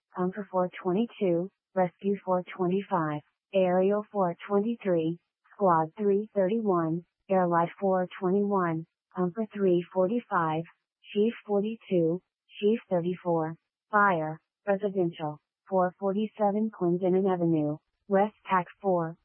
Pumper 422, Rescue 425, Aerial 423, Squad 331, Airlight 421, Pumper 345, Chief 42, Chief 34, Fire, Residential, 447 Clinton Avenue, West Tac 4.